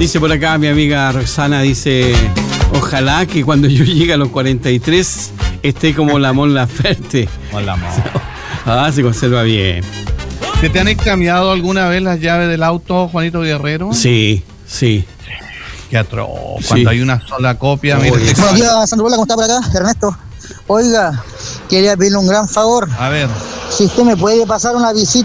Dice por acá mi amiga Roxana, dice, ojalá que cuando yo llegue a los 43 esté como la Mon Laferte. Hola, Se conserva bien. ¿Se te han escameado alguna vez las llaves del auto, Juanito Guerrero? Sí. Qué atroz. Cuando hay una sola copia. Mira, buenos días, Sandro Bola, ¿cómo está por acá? Ernesto. Oiga, quería pedirle un gran favor. A ver. Si usted me puede pasar una visita